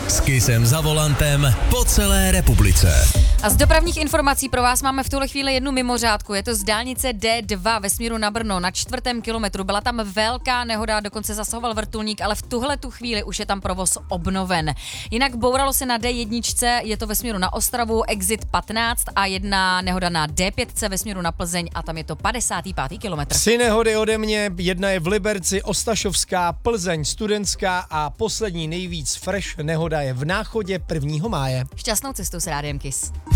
S Kissem za volantem po celé republice. A z dopravních informací pro vás máme v tuhle chvíli jednu mimořádku. Je to z dálnice D2 ve směru na Brno na 4. kilometru. Byla tam velká nehoda, dokonce zasahoval vrtulník, ale v tuhle tu chvíli už je tam provoz obnoven. Jinak bouralo se na D1, je to ve směru na Ostravu, exit 15 a jedna nehoda na D5 ve směru na Plzeň a tam je to 55. kilometr. 3 nehody ode mě, jedna je v Liberci, Ostašovská, Plzeň, Studentská a poslední nejvíc fresh nehoda je v Náchodě 1. máje. Šťastnou cestu s Rádiem Kiss.